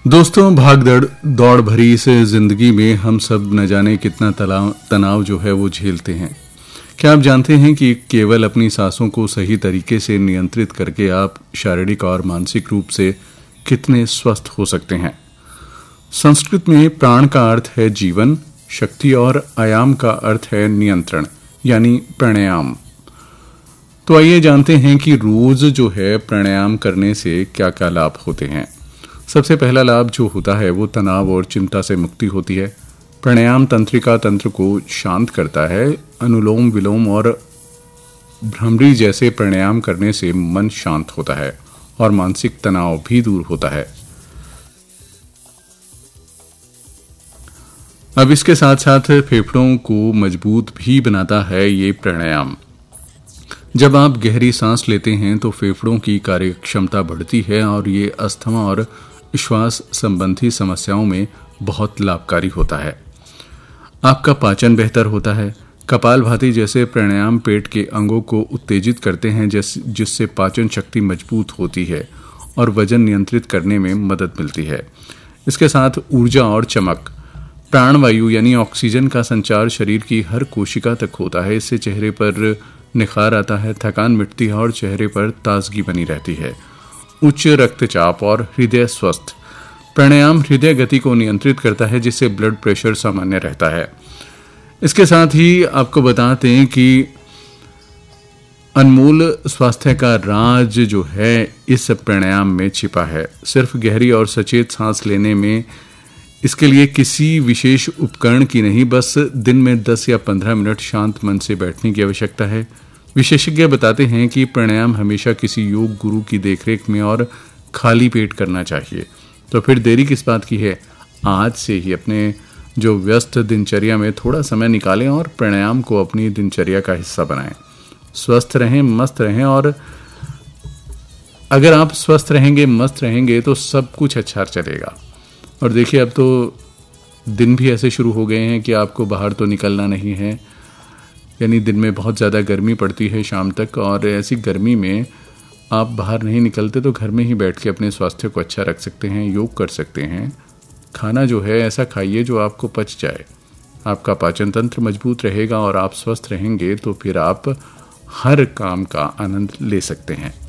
दोस्तों, भागदड़ दौड़ भरी इस जिंदगी में हम सब न जाने कितना तनाव जो है वो झेलते हैं। क्या आप जानते हैं कि केवल अपनी सांसों को सही तरीके से नियंत्रित करके आप शारीरिक और मानसिक रूप से कितने स्वस्थ हो सकते हैं। संस्कृत में प्राण का अर्थ है जीवन, शक्ति और आयाम का अर्थ है नियंत्रण यानी प्राणायाम। तो आइए जानते हैं कि रोज जो है प्राणायाम करने से क्या क्या लाभ होते हैं। सबसे पहला लाभ जो होता है वो तनाव और चिंता से मुक्ति होती है। प्राणायाम तंत्रिका तंत्र को शांत करता है। अनुलोम विलोम और भ्रमरी जैसे प्राणायाम करने से मन शांत होता है और मानसिक तनाव भी दूर होता है। अब इसके साथ साथ फेफड़ों को मजबूत भी बनाता है ये प्राणायाम। जब आप गहरी सांस लेते हैं तो फेफड़ों की कार्यक्षमता बढ़ती है और ये अस्थमा और श्वास संबंधी समस्याओं में बहुत लाभकारी होता है। आपका पाचन बेहतर होता है। कपालभाति जैसे प्राणायाम पेट के अंगों को उत्तेजित करते हैं जिससे पाचन शक्ति मजबूत होती है और वजन नियंत्रित करने में मदद मिलती है। इसके साथ ऊर्जा और चमक, प्राणवायु यानी ऑक्सीजन का संचार शरीर की हर कोशिका तक होता है। इससे चेहरे पर निखार आता है, थकान मिटती है और चेहरे पर ताजगी बनी रहती है। उच्च रक्तचाप और हृदय स्वस्थ, प्राणायाम हृदय गति को नियंत्रित करता है जिससे ब्लड प्रेशर सामान्य रहता है। इसके साथ ही आपको बताते हैं कि अनमोल स्वास्थ्य का राज जो है इस प्राणायाम में छिपा है। सिर्फ गहरी और सचेत सांस लेने में इसके लिए किसी विशेष उपकरण की नहीं, बस दिन में 10 या 15 मिनट शांत मन से बैठने की आवश्यकता है। विशेषज्ञ बताते हैं कि प्राणायाम हमेशा किसी योग गुरु की देखरेख में और खाली पेट करना चाहिए। तो फिर देरी किस बात की है, आज से ही अपने जो व्यस्त दिनचर्या में थोड़ा समय निकालें और प्राणायाम को अपनी दिनचर्या का हिस्सा बनाएं। स्वस्थ रहें, मस्त रहें, और अगर आप स्वस्थ रहेंगे, मस्त रहेंगे तो सब कुछ अच्छा चलेगा। और देखिए, अब तो दिन भी ऐसे शुरू हो गए हैं कि आपको बाहर तो निकलना नहीं है, यानी दिन में बहुत ज़्यादा गर्मी पड़ती है शाम तक, और ऐसी गर्मी में आप बाहर नहीं निकलते तो घर में ही बैठ के अपने स्वास्थ्य को अच्छा रख सकते हैं, योग कर सकते हैं। खाना जो है ऐसा खाइए जो आपको पच जाए। आपका पाचन तंत्र मजबूत रहेगा और आप स्वस्थ रहेंगे तो फिर आप हर काम का आनंद ले सकते हैं।